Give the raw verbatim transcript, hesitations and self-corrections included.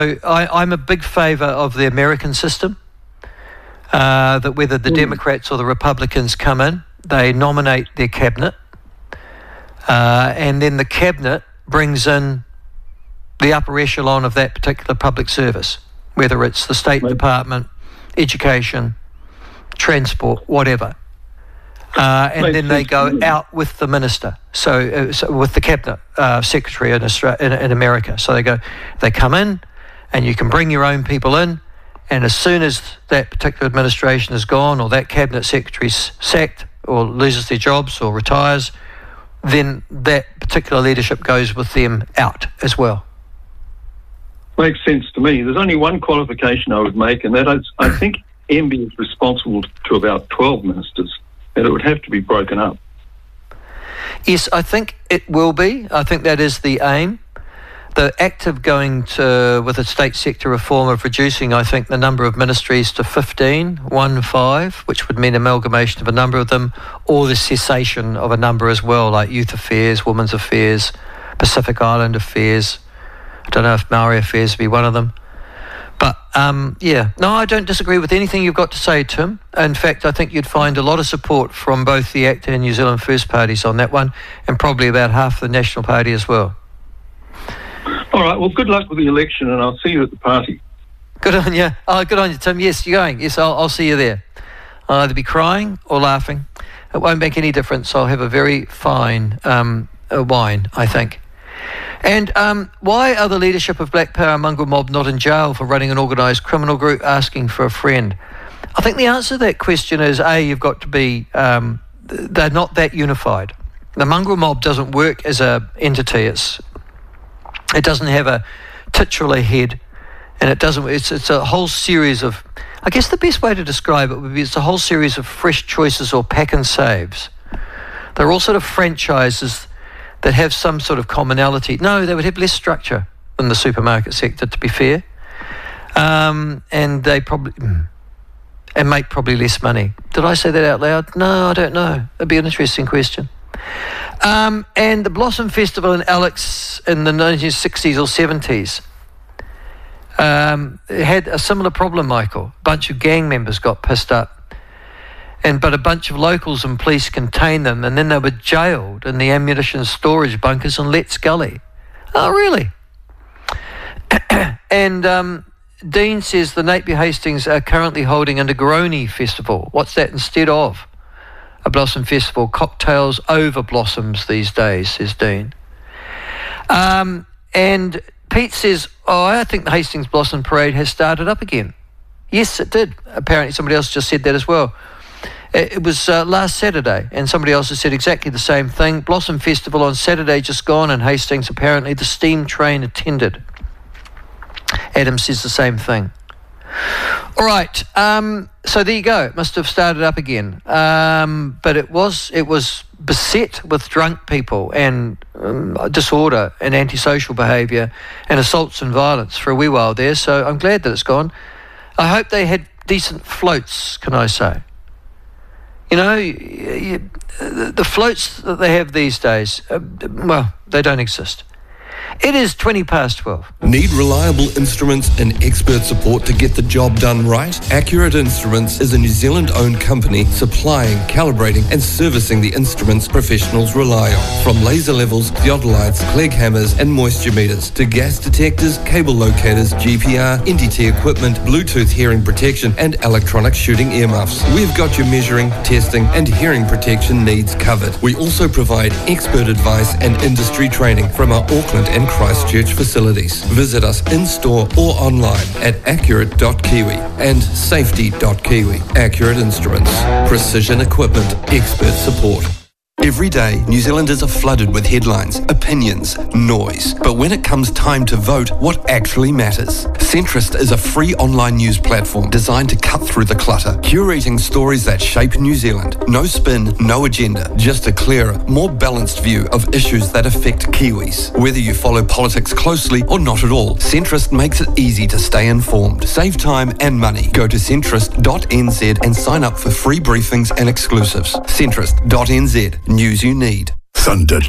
I, I'm a big favour of the American system, uh, that whether the mm. Democrats or the Republicans come in, they nominate their cabinet, uh, and then the cabinet brings in the upper echelon of that particular public service, whether it's the State right. Department, education, transport, whatever. Uh, and Makes then they go out with the minister, so, uh, so with the cabinet uh, secretary in, Australia, in, in America. So they go, they come in, and you can bring your own people in, and as soon as that particular administration is gone, or that cabinet secretary's sacked, or loses their jobs, or retires, then that particular leadership goes with them out as well. Makes sense to me. There's only one qualification I would make, and that is, I think M B is responsible to about twelve ministers, and it would have to be broken up. Yes, I think it will be. I think that is the aim. The act of going to, with the state sector reform of reducing, I think, the number of ministries to fifteen, one five, which would mean amalgamation of a number of them, or the cessation of a number as well, like Youth Affairs, Women's Affairs, Pacific Island Affairs. I don't know if Maori Affairs would be one of them. But, um, yeah, no, I don't disagree with anything you've got to say, Tim. In fact, I think you'd find a lot of support from both the ACTA and New Zealand First parties on that one, and probably about half the National Party as well. All right, well, good luck with the election, and I'll see you at the party. Good on you. Oh, good on you, Tim. Yes, you're going. Yes, I'll, I'll see you there. I'll either be crying or laughing. It won't make any difference. I'll have a very fine um, uh, wine, I think. And um, why are the leadership of Black Power mongrel mob not in jail for running an organised criminal group asking for a friend? I think the answer to that question is, A, you've got to be, um, they're not that unified. The mongrel mob doesn't work as an entity. It's It doesn't have a titular head, and it doesn't. It's it's a whole series of. I guess the best way to describe it would be it's a whole series of fresh choices or pack and saves. They're all sort of franchises that have some sort of commonality. No, they would have less structure than the supermarket sector, to be fair, um, and they probably and make probably less money. Did I say that out loud? No, I don't know. That'd be an interesting question. Um, and the Blossom Festival in Alex in the nineteen sixties or seventies um, had a similar problem, Michael. A bunch of gang members got pissed up, and but a bunch of locals and police contained them, and then they were jailed in the ammunition storage bunkers in Letts Gully. Oh, really? and um, Dean says the Napier Hastings are currently holding a Negroni festival. What's that instead of a Blossom Festival? Cocktails over blossoms these days, says Dean. Um, and Pete says, oh, I think the Hastings Blossom Parade has started up again. Yes, it did. Apparently somebody else just said that as well. It, it was uh, last Saturday, and somebody else has said exactly the same thing. Blossom Festival on Saturday just gone in Hastings. Apparently the steam train attended. Adam says the same thing. All right, um, so there you go. It must have started up again, um, but it was it was beset with drunk people and um, disorder and antisocial behaviour and assaults and violence for a wee while there. So I'm glad that it's gone. I hope they had decent floats. Can I say? You know, you, you, the floats that they have these days, uh, well, they don't exist. It is twenty past twelve. Need reliable instruments and expert support to get the job done right? Accurate Instruments is a New Zealand-owned company supplying, calibrating and servicing the instruments professionals rely on. From laser levels, theodolites, Clegg hammers and moisture meters to gas detectors, cable locators, G P R, N D T equipment, Bluetooth hearing protection and electronic shooting earmuffs. We've got your measuring, testing and hearing protection needs covered. We also provide expert advice and industry training from our Auckland and Christchurch facilities. Visit us in-store or online at accurate dot kiwi and safety dot kiwi. Accurate Instruments. Precision equipment. Expert support. Every day, New Zealanders are flooded with headlines, opinions, noise. But when it comes time to vote, what actually matters? Centrist is a free online news platform designed to cut through the clutter, curating stories that shape New Zealand. No spin, no agenda, just a clearer, more balanced view of issues that affect Kiwis. Whether you follow politics closely or not at all, Centrist makes it easy to stay informed. Save time and money. Go to centrist dot n z and sign up for free briefings and exclusives. centrist dot n z. News you need. Thunder